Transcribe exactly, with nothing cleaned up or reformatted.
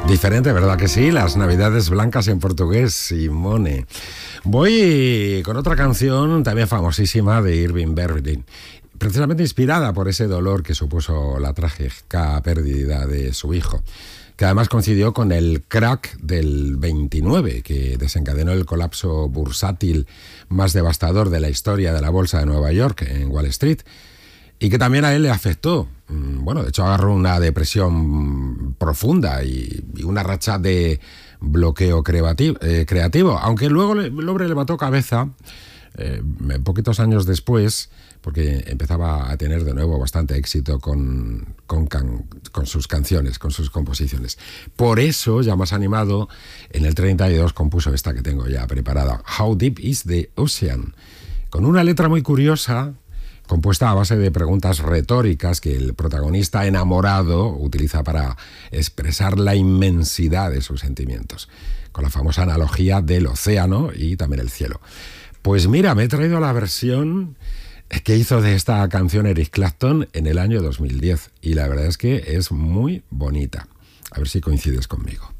Diferente, ¿verdad que sí? Las Navidades Blancas en portugués, Simone. Voy con otra canción también famosísima de Irving Berlin, precisamente inspirada por ese dolor que supuso la trágica pérdida de su hijo, que además coincidió con el crack del veintinueve, que desencadenó el colapso bursátil más devastador de la historia de la bolsa de Nueva York, en Wall Street, y que también a él le afectó. Bueno, de hecho agarró una depresión profunda y, y una racha de bloqueo creativo, eh, creativo. Aunque luego le, el hombre levantó cabeza eh, poquitos años después, porque empezaba a tener de nuevo bastante éxito con, con, can, con sus canciones, con sus composiciones. Por eso, ya más animado, en el treinta y dos compuso esta que tengo ya preparada, How Deep is the Ocean, con una letra muy curiosa, compuesta a base de preguntas retóricas que el protagonista enamorado utiliza para expresar la inmensidad de sus sentimientos, con la famosa analogía del océano y también el cielo. Pues mira, me he traído la versión que hizo de esta canción Eric Clapton en el año dos mil diez, y la verdad es que es muy bonita. A ver si coincides conmigo.